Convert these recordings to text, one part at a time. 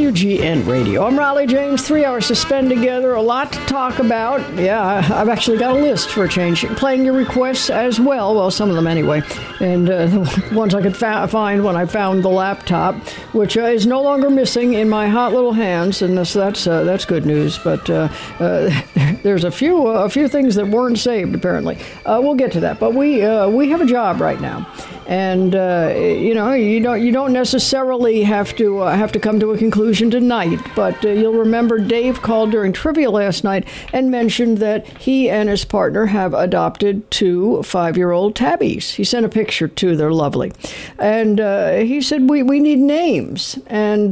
WGN Radio. I'm Raleigh James. 3 hours to spend together. A lot to talk about. Yeah, I've actually got a list for a change. Playing your requests as well. Well, some of them anyway. And the ones I could find when I found the laptop, which is no longer missing in my hot little hands. And that's good news. But there's a few things that weren't saved, apparently. We'll get to that. But we have a job right now. And you don't necessarily have to come to a conclusion tonight, but you'll remember Dave called during trivia last night and mentioned that he and his partner have adopted 2 5-year-old tabbies. He sent a picture too; they're lovely, and he said we need names, and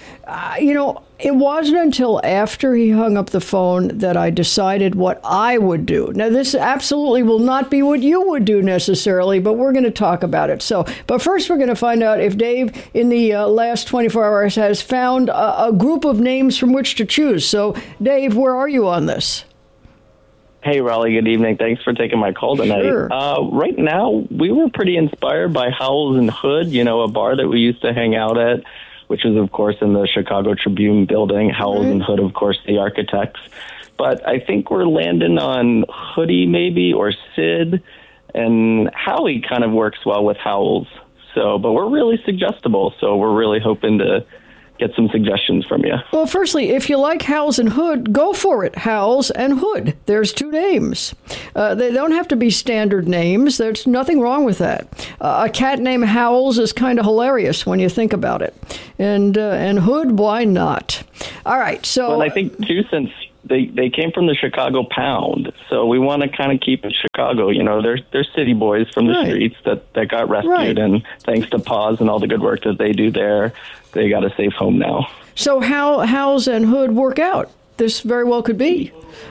it wasn't until after he hung up the phone that I decided what I would do. Now, this absolutely will not be what you would do necessarily, but we're going to talk about it. But first we're going to find out if Dave, in the last 24 hours, has found a group of names from which to choose. So, Dave, where are you on this? Hey, Raleigh, good evening. Thanks for taking my call tonight. Sure. Right now, we were pretty inspired by Howells and Hood, a bar that we used to hang out at, which is, of course, in the Chicago Tribune building. Howells and Hood, of course, the architects. But I think we're landing on Hoodie, maybe, or Sid. And Howie kind of works well with Howells. But we're really suggestible, so we're really hoping to get some suggestions from you. Well, firstly, if you like Howells and Hood, go for it. Howells and Hood. There's 2 names. They don't have to be standard names. There's nothing wrong with that. A cat named Howells is kind of hilarious when you think about it. And Hood, why not? All right, so... Well, I think, too, since they came from the Chicago Pound, so we want to kind of keep it Chicago. They're city boys from the streets that got rescued, and thanks to Paws and all the good work that they do there, they got a safe home now. So how Howells and Hood work out? This very well could be.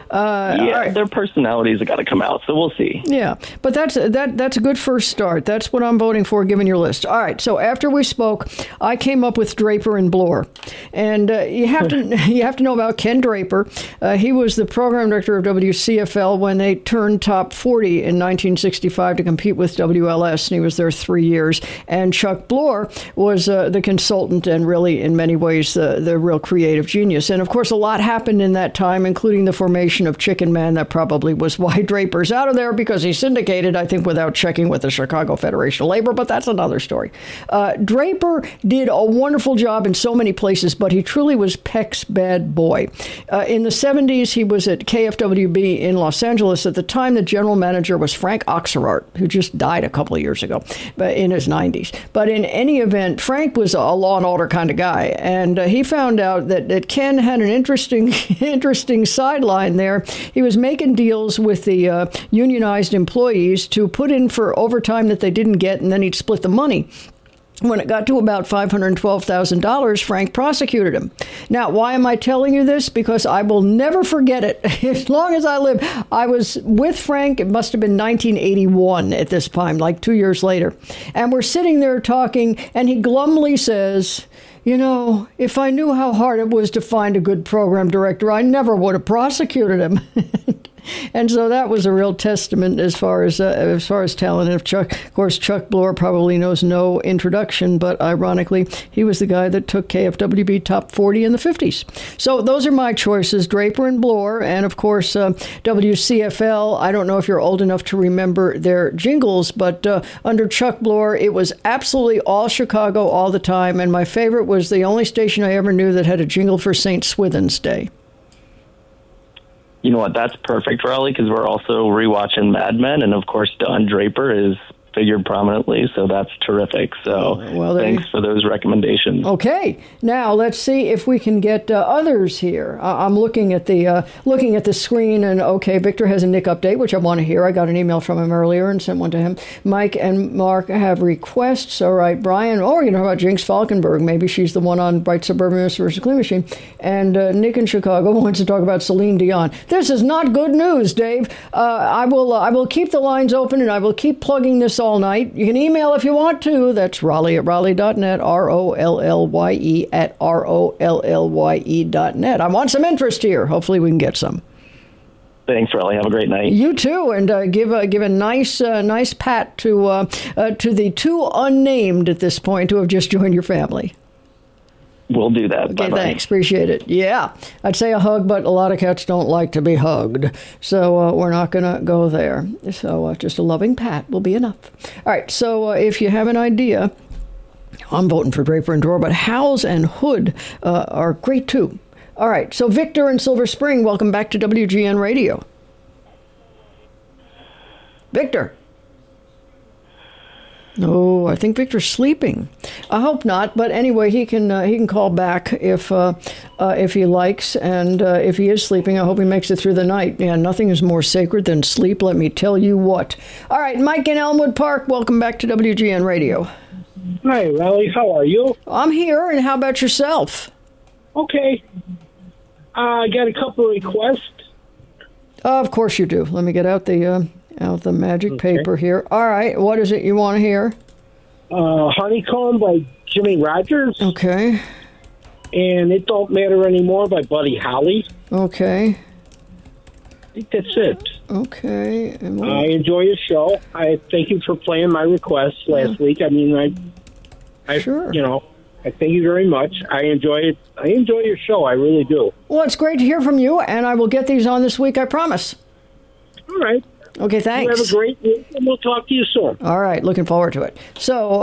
Their personalities have got to come out, so we'll see. Yeah, but that's a good first start. That's what I'm voting for, given your list. All right, so after we spoke, I came up with Draper and Bloor. And you have to know about Ken Draper. He was the program director of WCFL when they turned top 40 in 1965 to compete with WLS, and he was there 3 years. And Chuck Bloor was the consultant and really, in many ways, the real creative genius. And, of course, a lot happened in that time, including the formation of Chicken Man. That probably was why Draper's out of there, because he syndicated, I think, without checking with the Chicago Federation of Labor, but that's another story. Draper did a wonderful job in so many places, but he truly was Peck's bad boy. In the 70s, he was at KFWB in Los Angeles. At the time, the general manager was Frank Oxerart, who just died a couple of years ago, but in his 90s. But in any event, Frank was a law and order kind of guy, and he found out that Ken had an interesting sideline there. He was making deals with the unionized employees to put in for overtime that they didn't get, and then he'd split the money. When it got to about $512,000, Frank prosecuted him. Now, why am I telling you this? Because I will never forget it. As long as I live, I was with Frank. It must have been 1981 at this time, like 2 years later. And we're sitting there talking, and he glumly says, if I knew how hard it was to find a good program director, I never would have prosecuted him. And so that was a real testament as far as talent. And of course, Chuck Bloor probably knows no introduction, but ironically, he was the guy that took KFWB top 40 in the 50s. So those are my choices, Draper and Bloor, and of course, WCFL. I don't know if you're old enough to remember their jingles, but under Chuck Bloor, it was absolutely all Chicago all the time. And my favorite was the only station I ever knew that had a jingle for St. Swithin's Day. You know what? That's perfect, Raleigh, because we're also rewatching Mad Men, and of course, Don Draper is figured prominently, so that's terrific. So thanks for those recommendations. Okay, now let's see if we can get others here. I'm looking at the screen, and okay, Victor has a Nick update, which I want to hear. I got an email from him earlier and sent one to him. Mike and Mark have requests. All right, Brian. Oh, you know about Jinx Falkenberg? Maybe she's the one on Bright Suburban versus Clean Machine. And Nick in Chicago wants to talk about Celine Dion. This is not good news, Dave. I will keep the lines open, and I will keep plugging this all night. You can email if you want to. That's Raleigh at Raleigh.net, ROLLYE at ROLLYE.net. I want some interest here. Hopefully we can get some. Thanks, Raleigh. Have a great night. You too, and give a nice pat to the 2 unnamed at this point who have just joined your family. We'll do that. Okay, Bye-bye. thanks. Appreciate it. Yeah, I'd say a hug, but a lot of cats don't like to be hugged. So we're not going to go there. So just a loving pat will be enough. All right, so if you have an idea, I'm voting for Draper and Drawer, but Howes and Hood are great too. All right, so Victor in Silver Spring, welcome back to WGN Radio. Victor. No, I think Victor's sleeping. I hope not, but anyway, he can call back if he likes, and if he is sleeping, I hope he makes it through the night. Yeah, nothing is more sacred than sleep, let me tell you what. All right, Mike in Elmwood Park, welcome back to WGN Radio. Hi, Raleigh. How are you? I'm here, and how about yourself? Okay. I got a couple of requests. Of course you do. Let me get out the magic paper here. All right, what is it you want to hear? Honeycomb by Jimmy Rogers. Okay. And It Don't Matter Anymore by Buddy Holly. Okay. I think that's it. Okay. I enjoy your show. I thank you for playing my request last week. I mean, I sure. I thank you very much. I enjoy it. I enjoy your show. I really do. Well, it's great to hear from you, and I will get these on this week, I promise. All right. Okay, thanks. You have a great week, and we'll talk to you soon. All right, looking forward to it. So,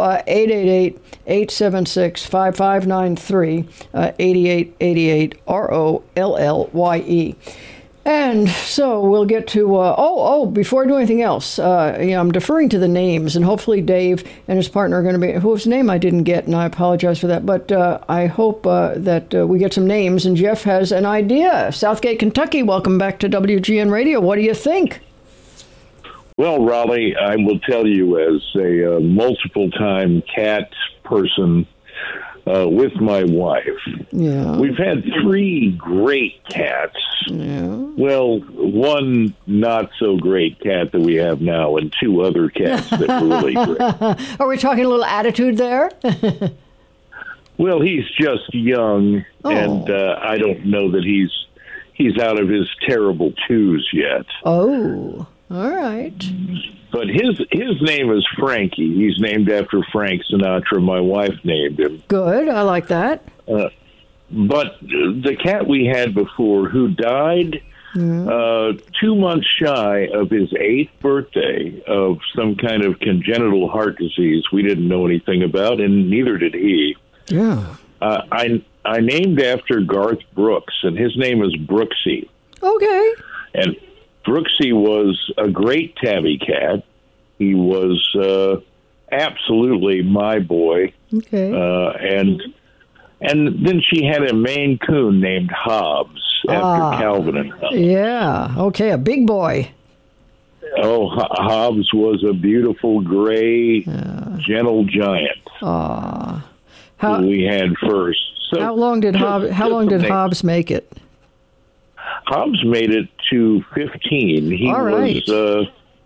888-876-5593, 8888, ROLLYE. And so we'll get to, before I do anything else, I'm deferring to the names, and hopefully Dave and his partner are going to be, whose name I didn't get, and I apologize for that, but I hope that we get some names, and Jeff has an idea. Southgate, Kentucky, welcome back to WGN Radio. What do you think? Well, Raleigh, I will tell you, as a multiple-time cat person with my wife, we've had 3 great cats. Yeah. Well, one not-so-great cat that we have now, and 2 other cats that were really great. Are we talking a little attitude there? Well, he's just young, and I don't know that he's out of his terrible twos yet. Oh, all right. But his name is Frankie. He's named after Frank Sinatra. My wife named him. Good. I like that. But the cat we had before, who died 2 months shy of his 8th birthday of some kind of congenital heart disease we didn't know anything about, and neither did he. Yeah. I named after Garth Brooks, and his name is Brooksy. Okay. And Brooksy was a great tabby cat. He was absolutely my boy. Okay. And then she had a Maine Coon named Hobbs after Calvin and Hobbes. Yeah. Okay, a big boy. Oh, Hobbs was a beautiful gray, gentle giant. Who we had first. So how long did Hobbs make it? Hobbs made it to 15. He was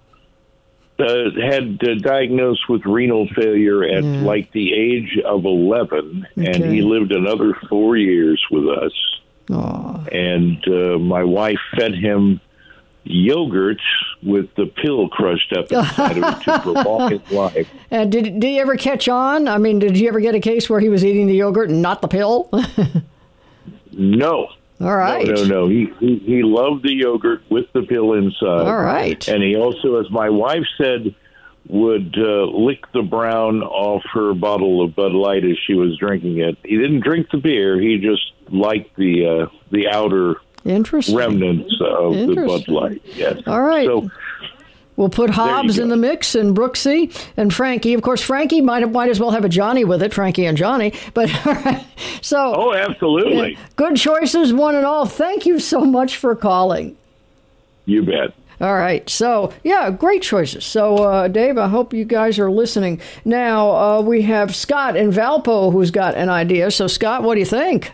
had diagnosed with renal failure at like the age of 11, and he lived another 4 years with us. And my wife fed him yogurt with the pill crushed up inside of it to prolong his life. And did he ever catch on? I mean, did you ever get a case where he was eating the yogurt and not the pill? No. All right. No. He loved the yogurt with the pill inside. All right. And he also, as my wife said, would lick the brown off her bottle of Bud Light as she was drinking it. He didn't drink the beer. He just liked the outer remnants of the Bud Light. Yes. All right. So we'll put Hobbs in the mix, and Brooksy and Frankie. Of course, Frankie might as well have a Johnny with it, Frankie and Johnny. But all right. So, absolutely. Good choices, one and all. Thank you so much for calling. You bet. All right. So, great choices. So, Dave, I hope you guys are listening. Now, we have Scott in Valpo who's got an idea. So, Scott, what do you think?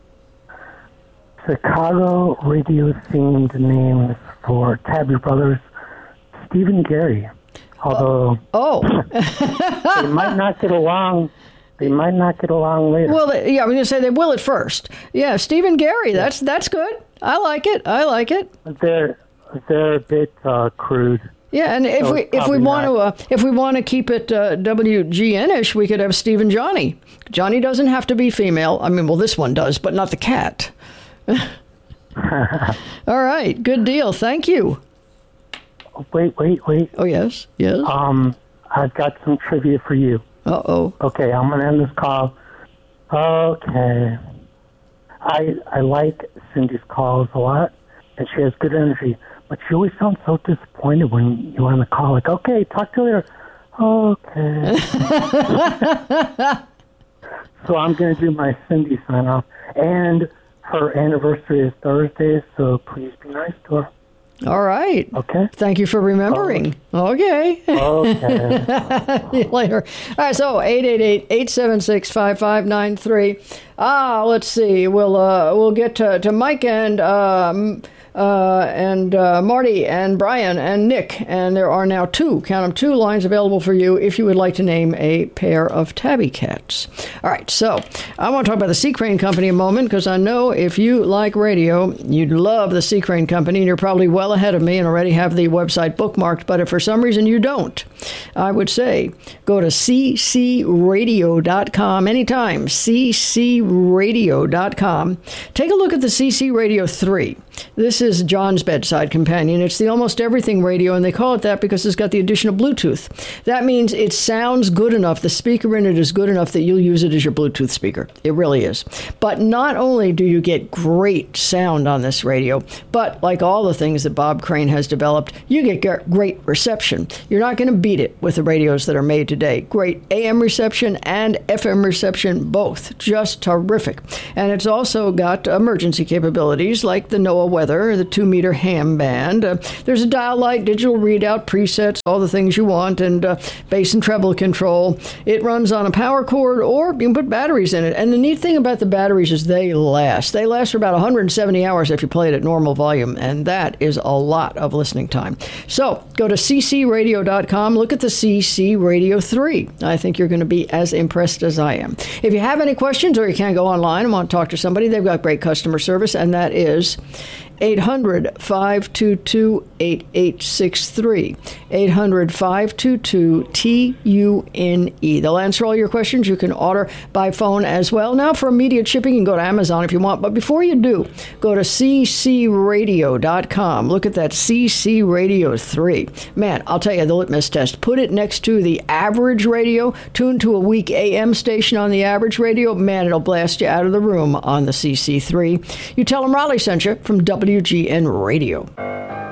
Chicago radio-themed names for Tabby Brothers, Steve and Gary. Although they might not get along. They might not get along later. Well, I was going to say they will at first. Yeah, Steve and Gary. That's good. I like it. They're a bit crude. Yeah, and if we want to keep it WGN-ish, we could have Steve and Johnny. Johnny doesn't have to be female. I mean, well, this one does, but not the cat. All right, good deal. Thank you. Wait. Oh, yes. I've got some trivia for you. Uh-oh. Okay, I'm going to end this call. Okay. I like Cindy's calls a lot, and she has good energy, but she always sounds so disappointed when you're on the call. Like, okay, talk to you later. Okay. So I'm going to do my Cindy sign-off, and her anniversary is Thursday, so please be nice to her. All right. Okay. Thank you for remembering. Okay. Okay. See you later. All right, so 888-876-5593. Let's see. We'll get to Mike and Marty and Brian and Nick, and there are now two lines available for you if you would like to name a pair of tabby cats. All right, so I want to talk about the Sea Crane Company a moment, because I know if you like radio, you'd love the Sea Crane Company, and you're probably well ahead of me and already have the website bookmarked, but if for some reason you don't, I would say go to ccradio.com anytime, ccradio.com. Take a look at the CC Radio 3. This is John's bedside companion. It's the almost everything radio, and they call it that because it's got the addition of Bluetooth. That means it sounds good enough. The speaker in it is good enough that you'll use it as your Bluetooth speaker. It really is. But not only do you get great sound on this radio, but like all the things that Bob Crane has developed, you get great reception. You're not going to beat it with the radios that are made today. Great AM reception and FM reception, both. Just terrific. And it's also got emergency capabilities like the NOAA weather, the 2-meter ham band. There's a dial light, digital readout, presets, all the things you want, and bass and treble control. It runs on a power cord, or you can put batteries in it. And the neat thing about the batteries is they last. They last for about 170 hours if you play it at normal volume, and that is a lot of listening time. So go to ccradio.com, look at the CC Radio 3. I think you're going to be as impressed as I am. If you have any questions or you can't go online and want to talk to somebody, they've got great customer service, and that is 800-522-8863. 800-522-TUNE. They'll answer all your questions. You can order by phone as well. Now for immediate shipping, you can go to Amazon if you want. But before you do, go to ccradio.com. Look at that CC Radio 3. Man, I'll tell you, the litmus test. Put it next to the average radio. Tune to a weak AM station on the average radio. Man, it'll blast you out of the room on the CC3. You tell them Raleigh sent you from WGN Radio.